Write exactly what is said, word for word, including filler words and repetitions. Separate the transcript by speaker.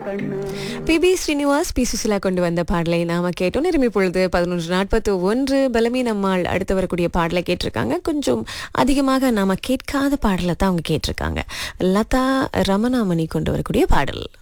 Speaker 1: B B Srinivas B Susheela கொண்டு வந்த பாடலை நாம கேட்டோம். நிரம்பி பொழுது பதினொன்று நாற்பத்தி ஒன்று. பலமி நம்மால் அடுத்து வரக்கூடிய பாடலை கேட்டிருக்காங்க. கொஞ்சம் அதிகமாக நாம கேட்காத பாடலை தான் அவங்க கேட்டிருக்காங்க. லதா ரமணாமணி கொண்டு வரக்கூடிய பாடல்.